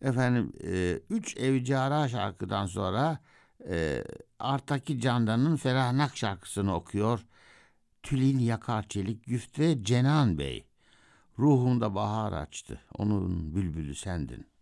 Efendim, Üç Evcara şarkıdan sonra Artaki Candan'ın Ferahnak şarkısını okuyor. Tülin Yakar Çelik Güfte Cenan Bey. Ruhumda bahar açtı. Onun bülbülü sendin.